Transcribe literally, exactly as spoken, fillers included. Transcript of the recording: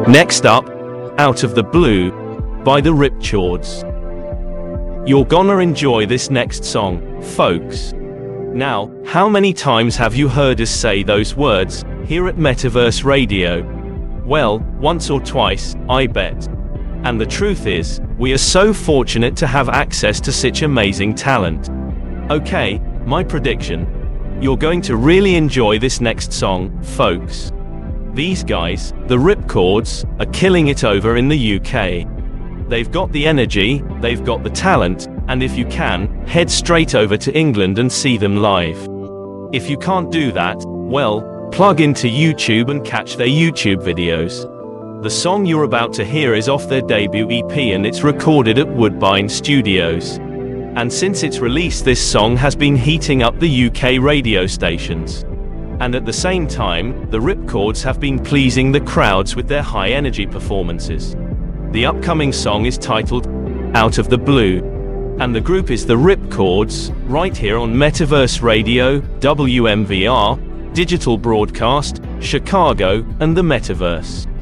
Next up, Out of the Blue, by the Ripchords. You're gonna enjoy this next song, folks. Now, how many times have you heard us say those words, here at Metaverse Radio? Well, once or twice, I bet. And the truth is, we are so fortunate to have access to such amazing talent. Okay, my prediction. You're going to really enjoy this next song, folks. These guys, the Ripchords, are killing it over in the U K. They've got the energy, they've got the talent, and if you can, head straight over to England and see them live. If you can't do that, well, plug into YouTube and catch their YouTube videos. The song you're about to hear is off their debut E P and it's recorded at Woodbine Studios. And since its release, this song has been heating up the U K radio stations. And at the same time, the Ripchords have been pleasing the crowds with their high-energy performances. The upcoming song is titled Out of the Blue, and the group is the Ripchords, right here on Metaverse Radio, W M V R, Digital Broadcast, Chicago, and the Metaverse.